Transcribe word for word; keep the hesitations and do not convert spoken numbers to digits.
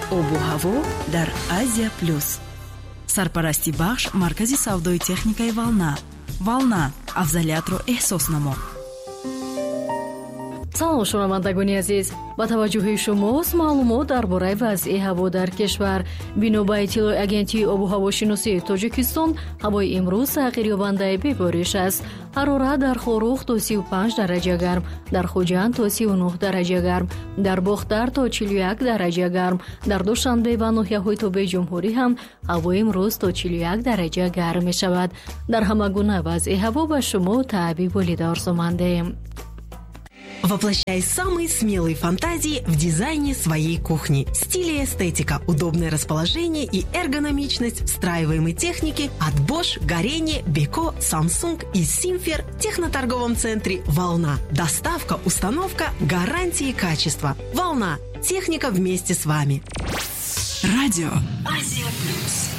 обу ҳаво дар Азия плюс. Сарпарасти бахш маркази савдои техникаи Волна. Волна, афзалиятро эҳсос намо. салом шунавандагони азиз, ба таваҷҷӯҳи шумост маълумот дар бораи вазъи ҳаво дар кишвар. бино ба иттилои агентии обу ҳавошиносии Тоҷикистон, ҳавои имрӯз тағйирёбандаи бебориш аст. ҳарорат дар Хорух то сию панҷ дараҷа гарм, дар Хуҷанд то сию нӯҳ дараҷа гарм, дар Бохтар то чилу як дараҷа гарм, дар Душанбе ва ноҳияҳои Тобеи Ҷумҳурӣ ҳам ҳавои имрӯз то чилу як дараҷа гарм мешавад. дар ҳама гуна вазъи ҳаво ба шумо таъби болида орзумандем. Воплощай самые смелые фантазии в дизайне своей кухни. Стиль и эстетика, удобное расположение и эргономичность встраиваемой техники от Bosch, Горение, Beko, Samsung и Simfer в техноторговом центре «Волна». Доставка, установка, гарантии качества. «Волна». Техника вместе с вами. Радио Азия плюс.